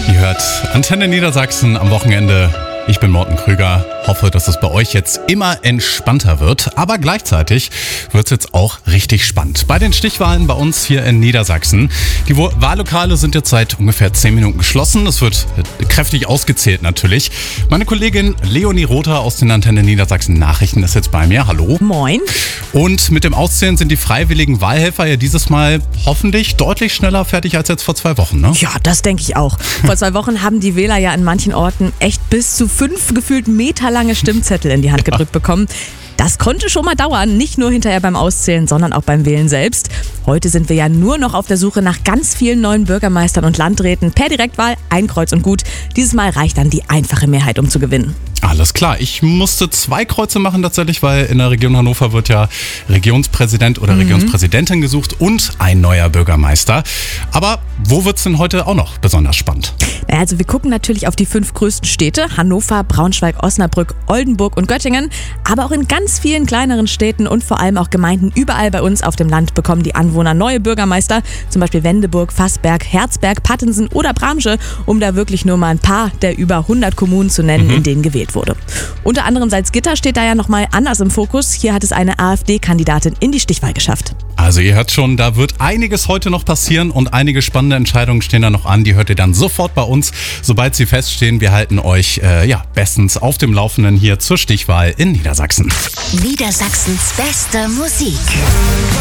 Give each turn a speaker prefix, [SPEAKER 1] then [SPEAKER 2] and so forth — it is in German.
[SPEAKER 1] Ihr hört Antenne Niedersachsen am Wochenende. Ich bin Morten Krüger. Hoffe, dass es bei euch jetzt immer entspannter wird. Aber gleichzeitig wird es jetzt auch richtig spannend. Bei den Stichwahlen bei uns hier in Niedersachsen. Die Wahllokale sind jetzt seit ungefähr 10 Minuten geschlossen. Es wird kräftig ausgezählt natürlich. Meine Kollegin Leonie Rother aus den Antenne Niedersachsen Nachrichten ist jetzt bei mir. Hallo.
[SPEAKER 2] Moin.
[SPEAKER 1] Und mit dem Auszählen sind die freiwilligen Wahlhelfer ja dieses Mal hoffentlich deutlich schneller fertig als jetzt vor 2 Wochen, ne?
[SPEAKER 2] Ja, das denke ich auch. Vor 2 Wochen haben die Wähler ja an manchen Orten echt bis zu 5 gefühlt meterlange Stimmzettel in die Hand gedrückt bekommen. Das konnte schon mal dauern, nicht nur hinterher beim Auszählen, sondern auch beim Wählen selbst. Heute sind wir ja nur noch auf der Suche nach ganz vielen neuen Bürgermeistern und Landräten. Per Direktwahl, ein Kreuz und gut. Dieses Mal reicht dann die einfache Mehrheit, um zu gewinnen.
[SPEAKER 1] Alles klar, ich musste 2 Kreuze machen tatsächlich, weil in der Region Hannover wird ja Regionspräsident oder Regionspräsidentin gesucht und ein neuer Bürgermeister. Aber wo wird's denn heute auch noch besonders spannend?
[SPEAKER 2] Also wir gucken natürlich auf die 5 größten Städte, Hannover, Braunschweig, Osnabrück, Oldenburg und Göttingen. Aber auch in ganz vielen kleineren Städten und vor allem auch Gemeinden überall bei uns auf dem Land bekommen die Anwohner neue Bürgermeister. Zum Beispiel Wendeburg, Fassberg, Herzberg, Pattensen oder Bramsche, um da wirklich nur mal ein paar der über 100 Kommunen zu nennen, in denen gewählt wurde. Unter anderem Salzgitter steht da ja nochmal anders im Fokus. Hier hat es eine AfD-Kandidatin in die Stichwahl geschafft.
[SPEAKER 1] Also ihr hört schon, da wird einiges heute noch passieren und einige spannende Entscheidungen stehen da noch an. Die hört ihr dann sofort bei uns, sobald sie feststehen. Wir halten euch bestens auf dem Laufenden hier zur Stichwahl in Niedersachsen.
[SPEAKER 3] Niedersachsens beste Musik.